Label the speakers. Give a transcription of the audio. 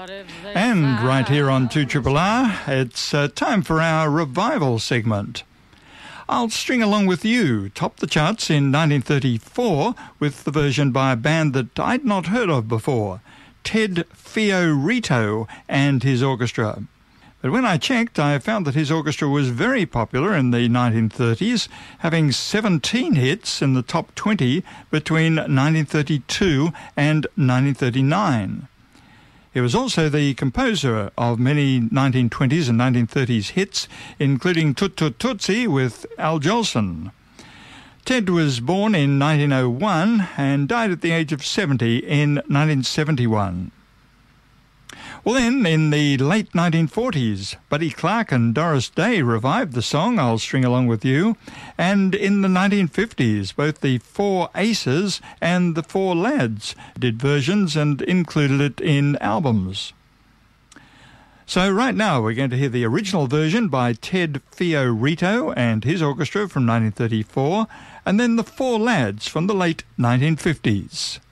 Speaker 1: And right here on 2RRR, it's time for our revival segment. I'll String Along With You topped the charts in 1934 with the version by a band that I'd not heard of before, Ted Fiorito and his orchestra. But when I checked, I found that his orchestra was very popular in the 1930s, having 17 hits in the top 20 between 1932 and 1939. He was also the composer of many 1920s and 1930s hits, including Tut Tut Tutsi with Al Jolson. Ted was born in 1901 and died at the age of 70 in 1971. Well then, in the late 1940s, Buddy Clark and Doris Day revived the song, I'll String Along With You, and in the 1950s, both the Four Aces and the Four Lads did versions and included it in albums. So right now we're going to hear the original version by Ted Fiorito and his orchestra from 1934, and then the Four Lads from the late 1950s.